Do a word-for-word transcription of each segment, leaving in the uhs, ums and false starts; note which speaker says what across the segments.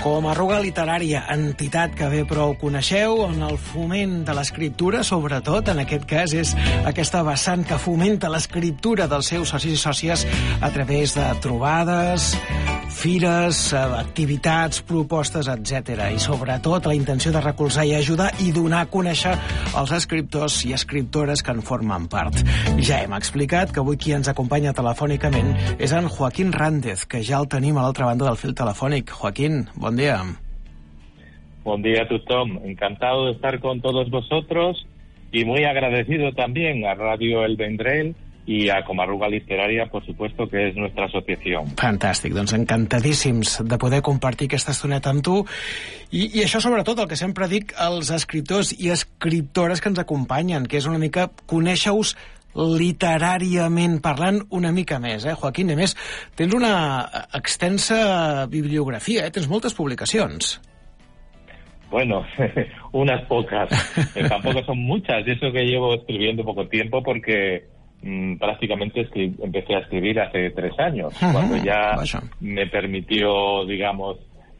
Speaker 1: Com a Arruga Literària, entitat que bé prou coneixeu, en el foment de l'escriptura, sobretot, en aquest cas, és aquesta vessant que fomenta l'escriptura dels seus socis i sòcies a través de trobades, fires, activitats, propostes, etcètera. I, sobretot, la intenció de recolzar i ajudar i donar a conèixer els escriptors i escriptores que en formen part. Ja hem explicat que avui qui ens acompanya telefònicament és en Joaquín Ràndez, que ja el tenim a l'altra banda del fil telefònic. Joaquín, bon dia.
Speaker 2: Buen día a tu, Tom. Encantado de estar con todos vosotros y muy agradecido también a Radio El Vendrell y a Com a Arruga Literaria, por supuesto, que és nuestra associació.
Speaker 1: Fantàstic, doncs encantadíssims de poder compartir aquesta estoneta amb tu i, i això sobretot el que sempre dic als escriptors i escriptores que ens acompanyen, que és una mica conèixer-us literàriament parlant una mica més, eh, Joaquín? A més, tens una extensa bibliografia, eh? Tens moltes publicacions.
Speaker 2: Bueno, unas pocas. Eh, tampoco son muchas, y eso que llevo escribiendo poco tiempo porque mmm, prácticamente escri- empecé a escribir hace tres años, uh-huh, cuando ya vaya. me permitió, digamos,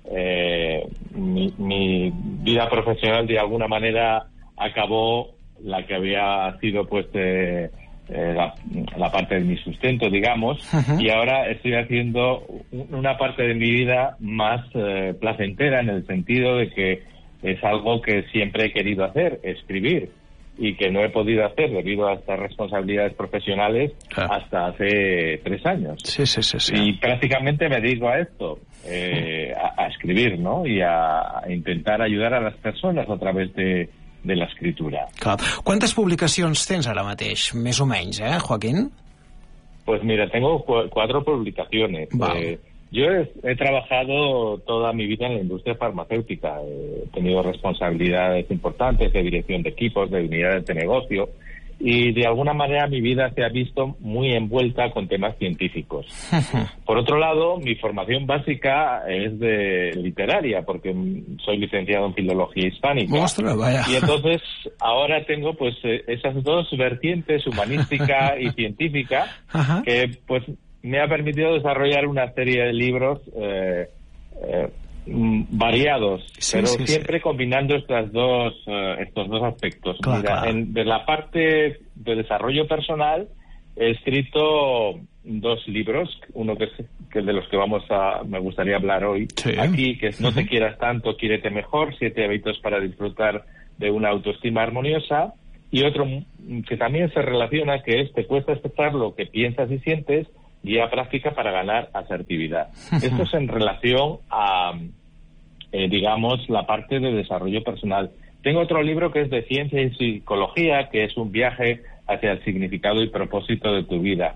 Speaker 2: eh, mi, mi vida profesional de alguna manera acabó la que había sido pues eh, eh, la, la parte de mi sustento, digamos, uh-huh. y ahora estoy haciendo una parte de mi vida más eh, placentera, en el sentido de que es algo que siempre he querido hacer, escribir, y que no he podido hacer debido a estas responsabilidades profesionales claro. hasta hace tres años.
Speaker 1: Sí, sí, sí, sí.
Speaker 2: Y prácticamente me dedico a esto, eh, a, a escribir, ¿no? Y a, a intentar ayudar a las personas a través de de la escritura.
Speaker 1: Clar. Quantes publicacions tens ara mateix? Més o menys, eh, Joaquín?
Speaker 2: Pues mira, tengo cu- cuatro publicaciones. Eh, yo he, he trabajado toda mi vida en la industria farmacéutica. He tenido responsabilidades importantes de dirección de equipos, de unidades de negocio, y de alguna manera mi vida se ha visto muy envuelta con temas científicos. Por otro lado, mi formación básica es de literaria, porque soy licenciado en Filología Hispánica.
Speaker 1: Ostras, vaya.
Speaker 2: Y entonces ahora tengo pues esas dos vertientes, humanística y científica, Ajá. que pues me ha permitido desarrollar una serie de libros eh, eh, variados, sí, pero sí, siempre sí. combinando estas dos uh, estos dos aspectos.
Speaker 1: Claro,
Speaker 2: Mira,
Speaker 1: claro.
Speaker 2: En, de la parte de desarrollo personal he escrito dos libros, uno que es, que es de los que vamos a me gustaría hablar hoy sí. aquí, que es No te quieras tanto, quiérete mejor, siete hábitos para disfrutar de una autoestima armoniosa, y otro que también se relaciona, que es Te cuesta aceptar lo que piensas y sientes, guía práctica para ganar asertividad. Esto es en relación a, eh, digamos, la parte de desarrollo personal. Tengo otro libro que es de ciencia y psicología, que es un viaje hacia el significado y propósito de tu vida.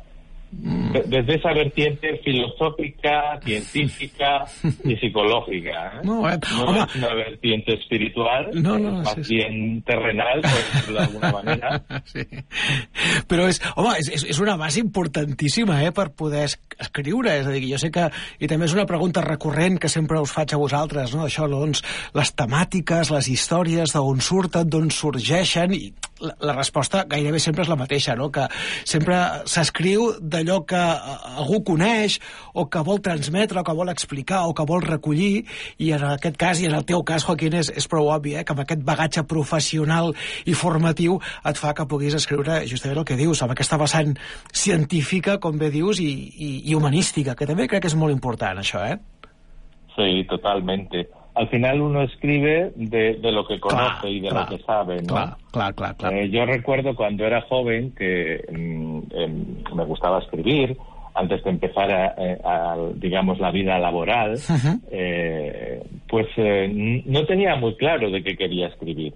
Speaker 2: Desde esa vertiente filosófica, científica y psicológica, ¿eh?
Speaker 1: No, eh?
Speaker 2: no
Speaker 1: Home,
Speaker 2: es una vertiente espiritual,
Speaker 1: no, no,
Speaker 2: más
Speaker 1: sí,
Speaker 2: bien terrenal, por decirlo de alguna manera.
Speaker 1: Sí. Però és, home, és, és una base importantíssima, eh, per poder escriure. És a dir, jo sé que, i també és una pregunta recurrent que sempre us faig a vosaltres, no? Això, doncs, les temàtiques, les històries, d'on surten, d'on sorgeixen, i la, la resposta gairebé sempre és la mateixa, no? Que sempre s'escriu d'allò que algú coneix o que vol transmetre o que vol explicar o que vol recollir, i en aquest cas, i en el teu cas, Joaquín, és, és prou obvi, eh, que amb aquest bagatge professional i formatiu et fa que puguis escriure justament el que dius, amb aquesta vessant científica, com bé dius, i, i, i humanística, que també crec que és molt important, això, eh?
Speaker 2: Sí, totalmente. Al final uno escribe de, de lo que conoce claro, y de claro, lo que sabe, ¿no?
Speaker 1: Claro, claro, claro, claro.
Speaker 2: Eh, yo recuerdo cuando era joven que mm, eh, me gustaba escribir, antes de empezar a, a, a digamos, la vida laboral, uh-huh. eh, pues eh, no tenía muy claro de qué quería escribir.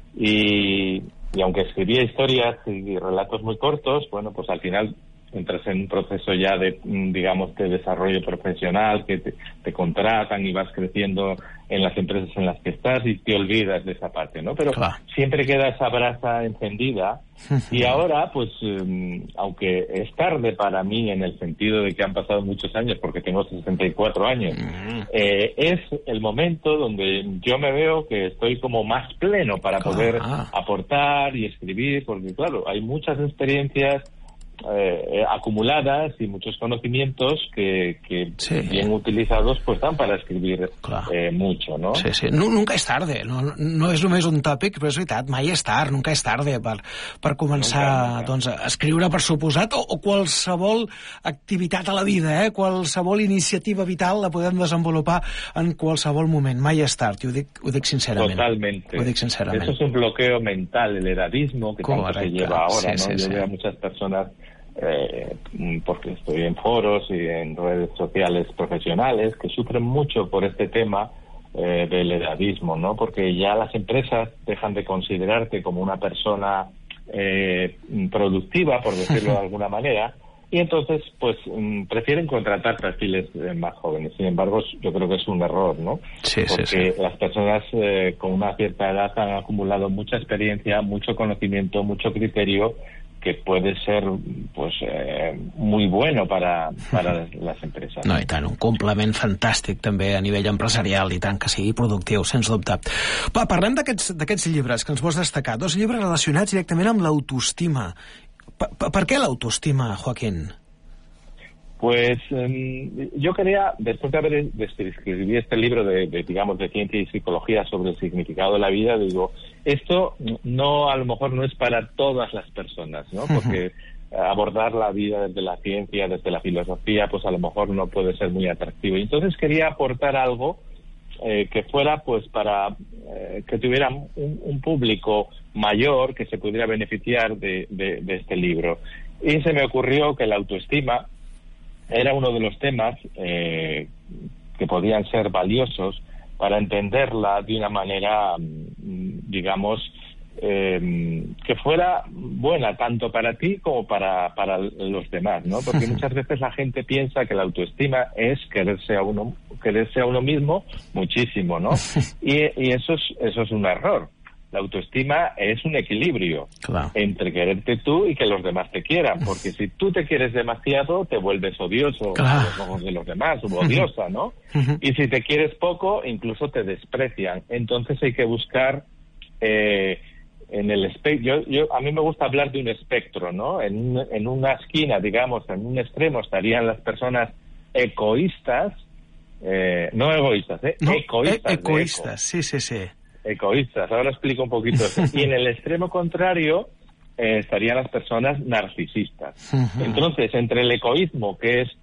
Speaker 2: Y, y aunque escribía historias y relatos muy cortos, bueno, pues al final entras en un proceso ya de, digamos, de desarrollo profesional, que te, te contratan y vas creciendo en las empresas en las que estás y te olvidas de esa parte, ¿no? Pero claro. siempre queda esa brasa encendida y ahora, pues, um, aunque es tarde para mí en el sentido de que han pasado muchos años, porque tengo sesenta y cuatro años, eh, es el momento donde yo me veo que estoy como más pleno para poder aportar y escribir, porque claro, hay muchas experiencias eh, acumuladas y muchos conocimientos que, que
Speaker 1: sí.
Speaker 2: bien utilizados pues dan para escribir eh, mucho, no?
Speaker 1: Sí, sí. No, nunca és tarde, no, no és només un tòpic, però és veritat, mai és tard, nunca és tarde per, per començar nunca, nunca. Doncs, a escriure, per suposat, o, o qualsevol activitat a la vida, eh? Qualsevol iniciativa vital la podem desenvolupar en qualsevol moment, mai és tard, i ho dic, ho dic sincerament.
Speaker 2: Totalmente.
Speaker 1: Ho dic sincerament.
Speaker 2: Eso es un bloqueo mental, el edadismo que Correcte. Tanto se lleva ahora, sí, ¿no? Sí, Yo sí. veo a muchas personas Eh, porque estoy en foros y en redes sociales profesionales que sufren mucho por este tema eh, del edadismo, ¿no? Porque ya las empresas dejan de considerarte como una persona eh, productiva, por decirlo de alguna manera, y entonces pues mm, prefieren contratar perfiles eh, más jóvenes. Sin embargo, yo creo que es un error, ¿no?
Speaker 1: Sí,
Speaker 2: porque
Speaker 1: sí, sí.
Speaker 2: las personas eh, con una cierta edad han acumulado mucha experiencia, mucho conocimiento, mucho criterio, que puede ser pues eh, muy bueno para, para les empreses.
Speaker 1: No, i tant, un complement fantàstic també a nivell empresarial, i tant que sigui productiu, sens dubte. Va, parlem d'aquests llibres que ens vols destacar, dos llibres relacionats directament amb l'autoestima. Per, per què l'autoestima, Joaquín?
Speaker 2: Pues eh, yo quería, después de haber de escribir este libro de, de, digamos, de ciencia y psicología sobre el significado de la vida, digo, esto no, a lo mejor no es para todas las personas, ¿no? Porque abordar la vida desde la ciencia, desde la filosofía, pues a lo mejor no puede ser muy atractivo. Y entonces quería aportar algo eh, que fuera, pues, para eh, que tuviera un, un público mayor que se pudiera beneficiar de, de, de este libro. Y se me ocurrió que la autoestima era uno de los temas eh, que podían ser valiosos para entenderla de una manera, digamos, eh, que fuera buena tanto para ti como para, para los demás, ¿no? Porque muchas veces la gente piensa que la autoestima es quererse a uno, quererse a uno mismo muchísimo, ¿no? Y, y eso es, eso es un error. La autoestima es un equilibrio claro. entre quererte tú y que los demás te quieran, porque si tú te quieres demasiado, te vuelves odioso claro. a los ojos de los demás, o odiosa, ¿no? Y si te quieres poco, incluso te desprecian. Entonces hay que buscar eh, en el espectro. Yo, yo, a mí me gusta hablar de un espectro, ¿no? En, en una esquina, digamos, en un extremo estarían las personas egoístas, eh, no egoístas, ¿eh?
Speaker 1: No,
Speaker 2: egoístas.
Speaker 1: E egoístas, sí, sí, sí.
Speaker 2: Egoístas, ahora explico un poquito eso. Y en el extremo contrario eh, estarían las personas narcisistas. Uh-huh. Entonces, entre el egoísmo, que es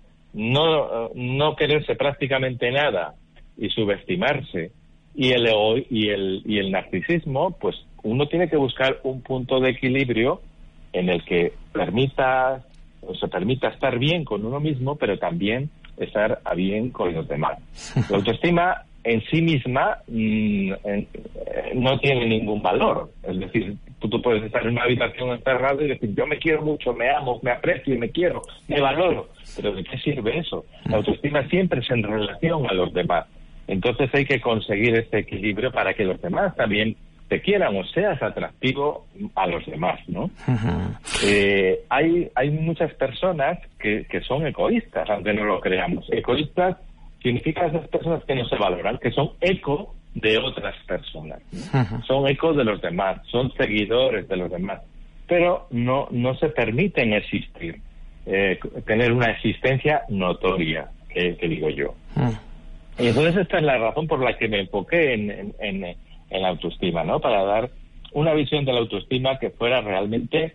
Speaker 2: no, no quererse prácticamente nada y subestimarse, y el, ego, y, el, y el narcisismo, pues uno tiene que buscar un punto de equilibrio en el que permita, o se permita estar bien con uno mismo, pero también estar a bien con los demás. La autoestima en sí misma mmm, eh, no tiene ningún valor. Es decir, tú, tú puedes estar en una habitación encerrado y decir, yo me quiero mucho, me amo, me aprecio, me quiero, me valoro. Pero ¿de qué sirve eso? La autoestima siempre es en relación a los demás. Entonces hay que conseguir este equilibrio para que los demás también te quieran o seas atractivo a los demás, ¿no? Uh-huh. eh, hay, hay muchas personas que, que son egoístas, aunque no lo creamos. Egoístas significa esas personas que no se valoran, que son eco de otras personas, ¿no? Uh-huh. Son eco de los demás, son seguidores de los demás, pero no, no se permiten existir, eh, tener una existencia notoria, que, que digo yo. Uh-huh. Y entonces esta es la razón por la que me enfoqué en, en, en, en la autoestima, ¿no? Para dar una visión de la autoestima que fuera realmente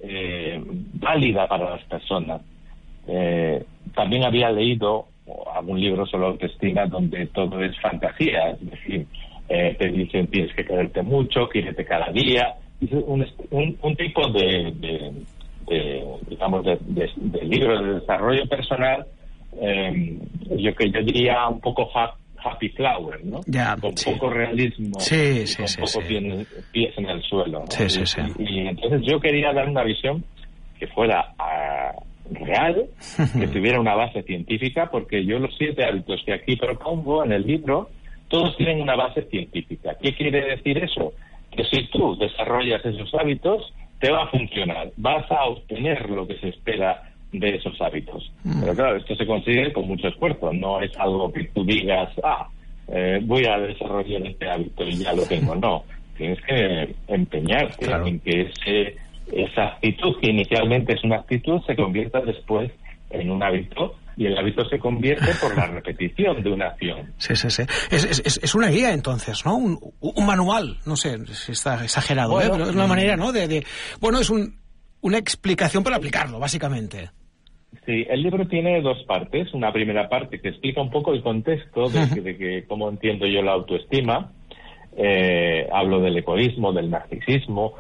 Speaker 2: eh, válida para las personas. Eh, también había leído algún libro sobre autoestima donde todo es fantasía, es decir, eh, te dicen tienes que quererte mucho, quiérete cada día, es un, un, un tipo de, de, de digamos de, de, de libro de desarrollo personal, eh, yo que yo diría un poco ha, happy flower, ¿no?
Speaker 1: Ya,
Speaker 2: con
Speaker 1: sí.
Speaker 2: poco realismo,
Speaker 1: sí,
Speaker 2: y
Speaker 1: sí,
Speaker 2: con
Speaker 1: sí,
Speaker 2: poco
Speaker 1: sí.
Speaker 2: Pies, pies en el suelo, ¿no?
Speaker 1: Sí, sí,
Speaker 2: y,
Speaker 1: sí.
Speaker 2: Y, y entonces yo quería dar una visión que fuera a real, que tuviera una base científica, porque yo los siete hábitos que aquí propongo en el libro, todos tienen una base científica. ¿Qué quiere decir eso? Que si tú desarrollas esos hábitos, te va a funcionar, vas a obtener lo que se espera de esos hábitos. Mm. Pero claro, esto se consigue con mucho esfuerzo, no es algo que tú digas, ah, eh, voy a desarrollar este hábito y ya lo tengo, no. Tienes que empeñarte claro. en que ese esa actitud, que inicialmente es una actitud, se convierta después en un hábito, y el hábito se convierte por la repetición de una acción.
Speaker 1: Sí, sí, sí. Es, es, es una guía, entonces, ¿no? Un, un manual, no sé si está exagerado, bueno, ¿eh? Pero es una manera, ¿no? De, de bueno, es un, una explicación para aplicarlo, básicamente.
Speaker 2: Sí, el libro tiene dos partes. Una primera parte que explica un poco el contexto de, uh-huh. de que cómo entiendo yo la autoestima. Eh, hablo del egoísmo, del narcisismo,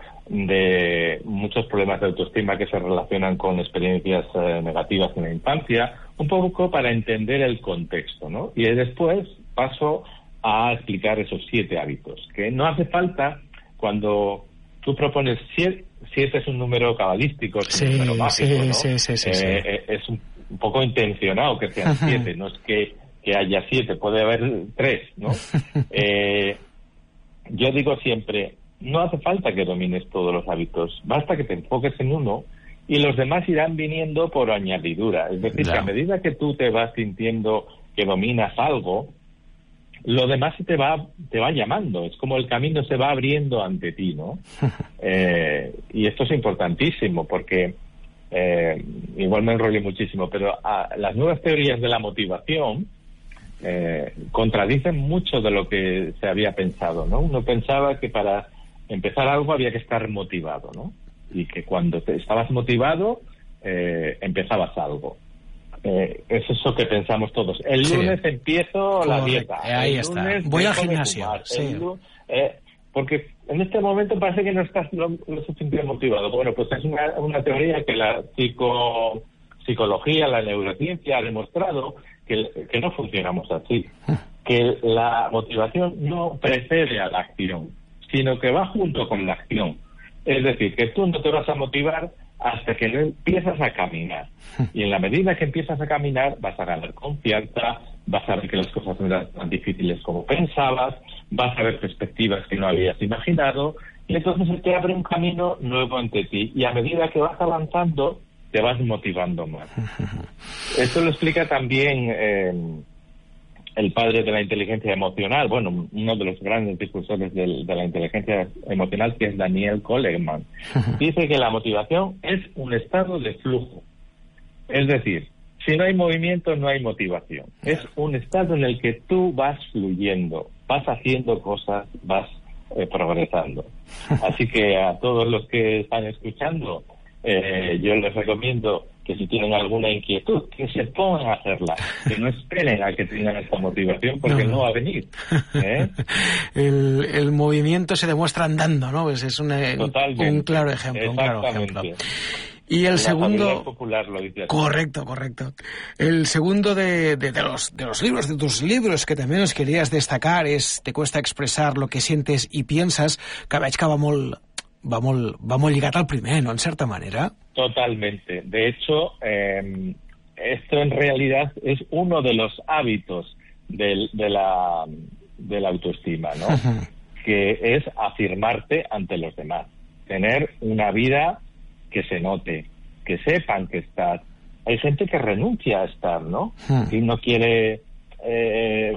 Speaker 2: de muchos problemas de autoestima que se relacionan con experiencias eh, negativas en la infancia, un poco para entender el contexto, ¿no? Y después paso a explicar esos siete hábitos, que no hace falta cuando tú propones siete, siete es un número cabalístico, es
Speaker 1: sí,
Speaker 2: un número mágico,
Speaker 1: sí,
Speaker 2: ¿no?
Speaker 1: Sí, sí, sí,
Speaker 2: eh,
Speaker 1: sí.
Speaker 2: Eh, es un, un poco intencionado que sean siete, no es que, que haya siete, puede haber tres, ¿no? eh, Yo digo siempre, no hace falta que domines todos los hábitos, basta que te enfoques en uno y los demás irán viniendo por añadidura. Es decir, ya. que a medida que tú te vas sintiendo que dominas algo, lo demás te va te va llamando, es como el camino se va abriendo ante ti, ¿no? eh, y esto es importantísimo porque, eh, igual me enrollé muchísimo, pero a, las nuevas teorías de la motivación Eh, contradicen mucho de lo que se había pensado, ¿no? Uno pensaba que para empezar algo había que estar motivado, ¿no? Y que cuando te estabas motivado, eh, empezabas algo. Eh, es eso que pensamos todos. El sí. lunes empiezo Correcto. la dieta.
Speaker 1: Ahí
Speaker 2: el
Speaker 1: está.
Speaker 2: Lunes
Speaker 1: Voy al gimnasio. Sí.
Speaker 2: Lunes, eh, porque en este momento parece que no estás lo, lo suficientemente motivado. Bueno, pues es una, una teoría que la psico, psicología, la neurociencia ha demostrado que, que no funcionamos así, que la motivación no precede a la acción, sino que va junto con la acción. Es decir, que tú no te vas a motivar hasta que no empiezas a caminar. Y en la medida que empiezas a caminar vas a ganar confianza, vas a ver que las cosas no eran tan difíciles como pensabas, vas a ver perspectivas que no habías imaginado, y entonces se te abre un camino nuevo ante ti. Y a medida que vas avanzando, te vas motivando más. Esto lo explica también eh, el padre de la inteligencia emocional, bueno, uno de los grandes discursores del, de la inteligencia emocional, que es Daniel Goleman. Dice que la motivación es un estado de flujo. Es decir, si no hay movimiento, no hay motivación. Es un estado en el que tú vas fluyendo, vas haciendo cosas, vas eh, progresando. Así que a todos los que están escuchando, Eh, yo les recomiendo que si tienen alguna inquietud, que se pongan a hacerla, que no esperen a que tengan esta motivación, porque no, no va a venir. ¿eh?
Speaker 1: el, el movimiento se demuestra andando, ¿no? Pues es una, un claro ejemplo, un claro ejemplo. Y el La segundo
Speaker 2: popular lo dice así.
Speaker 1: Correcto, correcto. El segundo de, de, de los de los libros, de tus libros que també nos querías destacar és Te cuesta expresar lo que sientes y piensas, que veig que va molt va molt, va molt lligat al primer, ¿no?, en cierta manera.
Speaker 2: Totalmente. De hecho, eh, esto en realidad es uno de los hábitos del, de, la, de la autoestima, ¿no? Uh-huh. Que es afirmarte ante los demás. Tener una vida que se note, que sepan que estás. Hay gente que renuncia a estar, ¿no? Uh-huh. Y no quiere... Eh,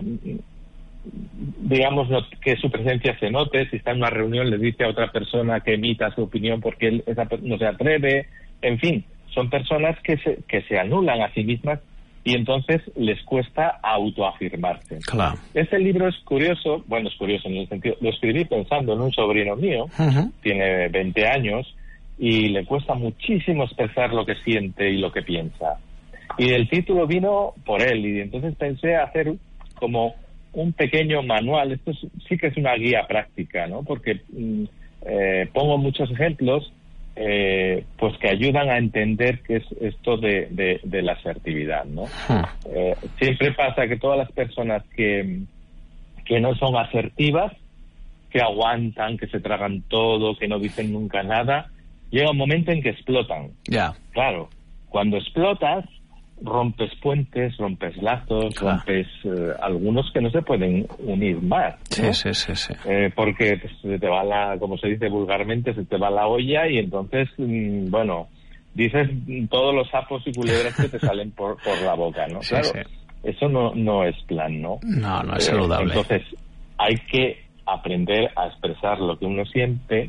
Speaker 2: digamos, no, que su presencia se note. Si está en una reunión, le dice a otra persona que emita su opinión porque él, esa no se atreve. En fin, son personas que se, que se anulan a sí mismas y entonces les cuesta autoafirmarse.
Speaker 1: Claro.
Speaker 2: Este libro es curioso, bueno, es curioso en el sentido, lo escribí pensando en un sobrino mío, uh-huh. tiene veinte años, y le cuesta muchísimo expresar lo que siente y lo que piensa. Y el título vino por él, y entonces pensé hacer como un pequeño manual. Esto es, sí que es una guía práctica, ¿no? Porque mm, eh, pongo muchos ejemplos eh, pues que ayudan a entender qué es esto de, de, de la asertividad, ¿no? Huh. Eh, siempre pasa que todas las personas que, que no son asertivas, que aguantan, que se tragan todo, que no dicen nunca nada, llega un momento en que explotan.
Speaker 1: Ya. Yeah.
Speaker 2: Claro, cuando explotas, rompes puentes, rompes lazos, claro. rompes eh, algunos que no se pueden unir más, ¿no?
Speaker 1: Sí, sí, sí, sí.
Speaker 2: Eh, porque pues, se te va la, como se dice vulgarmente, se te va la olla y entonces, mmm, bueno, dices todos los sapos y culebras que te salen por, por la boca, ¿no?
Speaker 1: Sí,
Speaker 2: claro,
Speaker 1: sí.
Speaker 2: Eso no, no es plan, ¿no?
Speaker 1: No, no es saludable.
Speaker 2: Eh, entonces, hay que aprender a expresar lo que uno siente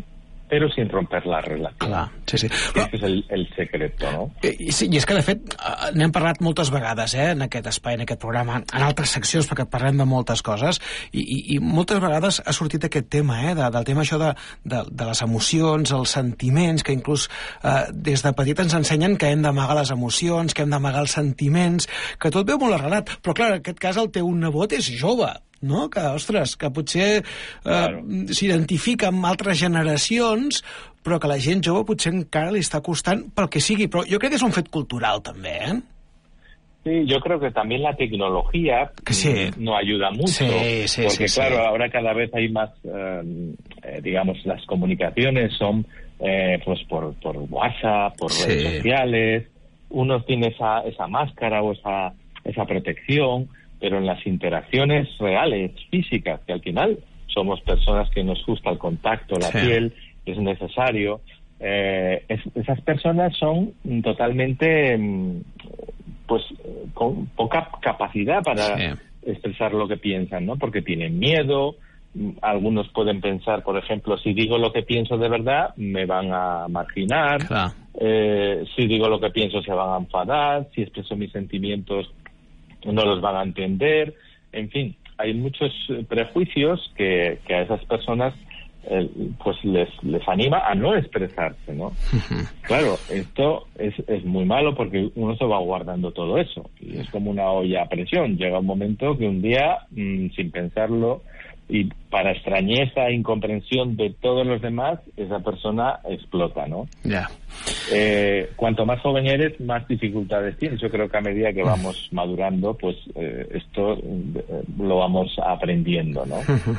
Speaker 2: però sin romper la relació.
Speaker 1: Clar, sí, sí.
Speaker 2: Però... Aquest és el, el secreto, no?
Speaker 1: I, sí, I és que, de fet, n'hem parlat moltes vegades, eh, en aquest espai, en aquest programa, en altres seccions, perquè parlem de moltes coses, i, i, i moltes vegades ha sortit aquest tema, eh, de, del tema això de, de, de les emocions, els sentiments, que inclús eh, des de petit ens ensenyen que hem d'amagar les emocions, que hem d'amagar els sentiments, que tot veu molt arrelat. Però, clar, en aquest cas el teu nebot és jove, no? Que, ostres, que potser eh, claro. s'identifica amb altres generacions, però que la gent jove potser encara li està costant pel que sigui. Però jo crec que és un fet cultural, també, ¿eh?
Speaker 2: Sí, yo creo que también la tecnología
Speaker 1: sí.
Speaker 2: no ayuda mucho,
Speaker 1: sí, sí,
Speaker 2: porque
Speaker 1: sí,
Speaker 2: claro,
Speaker 1: sí.
Speaker 2: ahora cada vez hay más, eh, eh, digamos, las comunicaciones son eh, pues por, por WhatsApp, por
Speaker 1: sí.
Speaker 2: redes sociales, uno tiene esa, esa máscara o esa, esa protección, pero en las interacciones reales, físicas, que al final somos personas que nos gusta el contacto, la sí. piel, es necesario, eh, es, esas personas son totalmente, pues, con poca capacidad para sí. expresar lo que piensan, ¿no? Porque tienen miedo, algunos pueden pensar, por ejemplo, si digo lo que pienso de verdad, me van a marginar, claro. eh, si digo lo que pienso se van a enfadar, si expreso mis sentimientos no los van a entender, en fin, hay muchos prejuicios que, que a esas personas eh, pues les, les anima a no expresarse, ¿no? Uh-huh. Claro, esto es, es muy malo porque uno se va guardando todo eso, y es como una olla a presión, llega un momento que un día, mmm, sin pensarlo, y para extrañeza e incomprensión de todos los demás, esa persona explota, ¿no? Ya. Yeah. Eh, cuanto más joven eres, más dificultades tienes. Yo creo que a medida que vamos madurando, pues eh, esto eh, lo vamos aprendiendo, ¿no?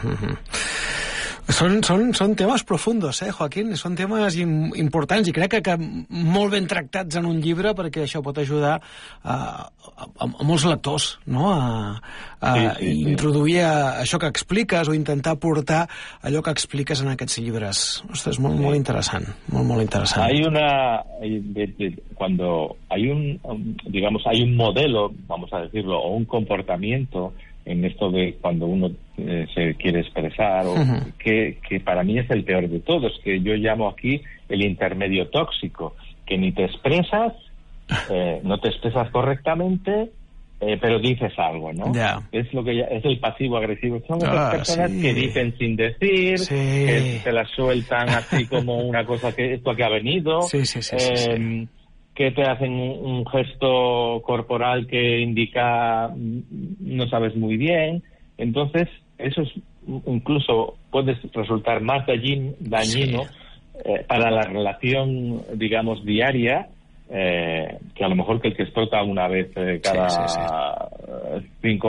Speaker 1: Són, són, són temes profundos, eh, Joaquín? Són temes im, importants i crec que, que molt ben tractats en un llibre, perquè això pot ajudar a, a, a molts lectors, no? A, a sí, sí, sí. introduir a, això que expliques o intentar portar allò que expliques en aquests llibres. Ostres, molt, molt interessant, molt, molt interessant.
Speaker 2: Hay una... De, de, cuando hay un, digamos, hay un modelo, vamos a decirlo, o un comportamiento en esto de cuando uno eh, se quiere expresar, o uh-huh. que, que para mí es el peor de todos, que yo llamo aquí el intermedio tóxico, que ni te expresas, eh, no te expresas correctamente, eh, pero dices algo, ¿no? Yeah. Es lo que ya, es el pasivo agresivo. Son esas ah, personas sí. que dicen sin decir, sí. que se las sueltan así como una cosa que esto que ha venido.
Speaker 1: Sí, sí, sí,
Speaker 2: eh,
Speaker 1: sí, sí.
Speaker 2: que te hacen un gesto corporal que indica no sabes muy bien. Entonces, eso es, incluso puede resultar más dañino, dañino sí. eh, para la relación, digamos, diaria, eh, que a lo mejor que el que explota una vez eh, cada sí, sí, sí. cinco